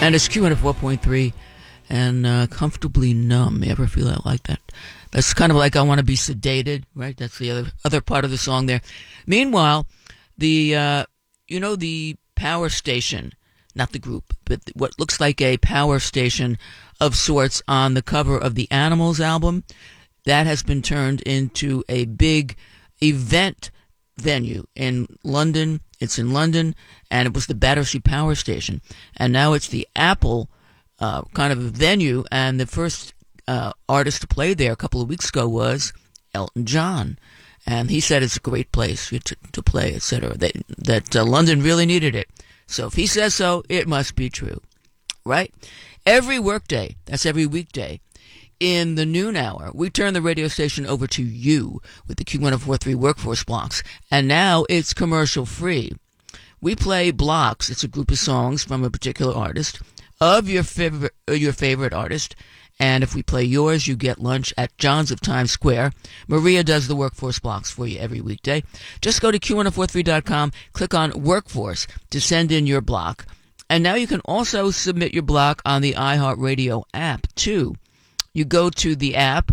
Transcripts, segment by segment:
And it's Q1 at 4.3 and Comfortably Numb. You ever feel that like that? That's kind of like I Want to Be Sedated, right? That's the other part of the song there. Meanwhile, the power station, not the group, but what looks like a power station of sorts on the cover of the Animals album, that has been turned into a big event venue in London. It's in London, and it was the Battersea Power Station. And now it's the Apple kind of venue, and the first artist to play there a couple of weeks ago was Elton John. And he said it's a great place to play, etc. That London really needed it. So if he says so, it must be true, right? Every workday, that's every weekday, in the noon hour, we turn the radio station over to you with the Q1043 Workforce Blocks. And now it's commercial free. We play blocks. It's a group of songs from a particular artist, of your favorite artist. And if we play yours, you get lunch at John's of Times Square. Maria does the Workforce Blocks for you every weekday. Just go to Q1043.com, click on Workforce to send in your block. And now you can also submit your block on the iHeartRadio app, too. You go to the app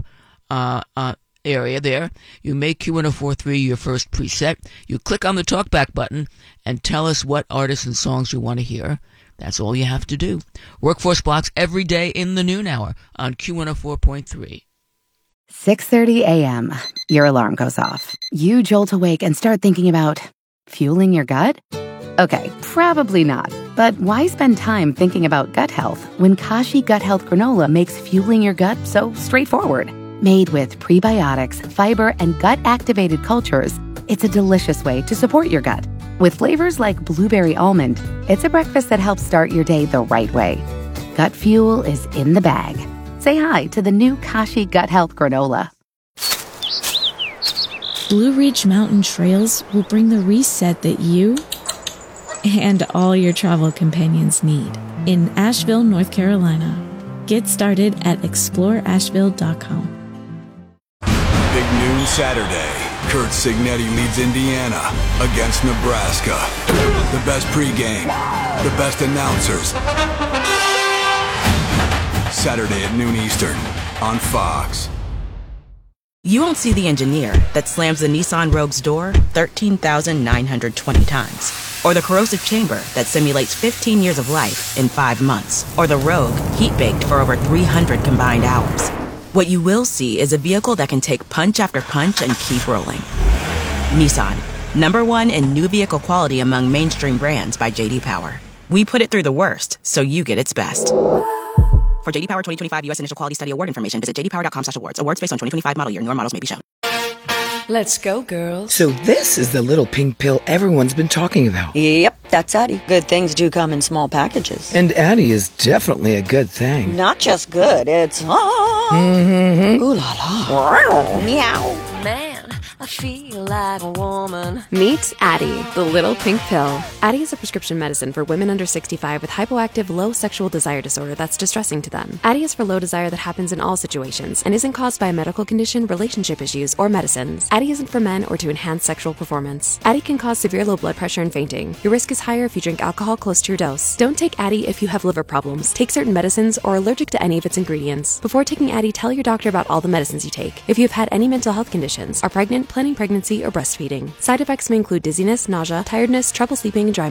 area there. You make Q1043 your first preset. You click on the talkback button and tell us what artists and songs you want to hear. That's all you have to do. Workforce Blocks every day in the noon hour on Q104.3. 6:30 a.m. Your alarm goes off. You jolt awake and start thinking about fueling your gut? Okay, probably not. But why spend time thinking about gut health when Kashi Gut Health Granola makes fueling your gut so straightforward? Made with prebiotics, fiber, and gut-activated cultures, it's a delicious way to support your gut. With flavors like blueberry almond, it's a breakfast that helps start your day the right way. Gut fuel is in the bag. Say hi to the new Kashi Gut Health Granola. Blue Ridge Mountain Trails will bring the reset that you and all your travel companions need in Asheville, North Carolina. Get started at exploreasheville.com. Big noon Saturday. Kurt Signetti leads Indiana against Nebraska. The best pregame, the best announcers. Saturday at noon Eastern on Fox. You won't see the engineer that slams the Nissan Rogue's door 13,920 times. Or the corrosive chamber that simulates 15 years of life in 5 months. Or the Rogue heat-baked for over 300 combined hours. What you will see is a vehicle that can take punch after punch and keep rolling. Nissan, #1 in new vehicle quality among mainstream brands by J.D. Power. We put it through the worst, so you get its best. For J.D. Power 2025 U.S. Initial Quality Study Award information, visit jdpower.com/awards. Awards based on 2025 model year. Newer models may be shown. Let's go, girls. So this is the little pink pill everyone's been talking about. Yep, that's Addie. Good things do come in small packages. And Addie is definitely a good thing. Not just good, it's... Ooh la la. Meow. Man, I feel like a woman. Meet Addie, the little pink pill. Addie is a prescription medicine for women under 65 with hypoactive low sexual desire disorder that's distressing to them. Addie is for low desire that happens in all situations and isn't caused by a medical condition, relationship issues, or medicines. Addie isn't for men or to enhance sexual performance. Addie can cause severe low blood pressure and fainting. Your risk is higher if you drink alcohol close to your dose. Don't take Addie if you have liver problems, take certain medicines, or are allergic to any of its ingredients. Before taking Addie, tell your doctor about all the medicines you take. If you have had any mental health conditions, are pregnant, planning pregnancy, or breastfeeding. Side effects may include dizziness, nausea, tiredness, trouble sleeping, and dry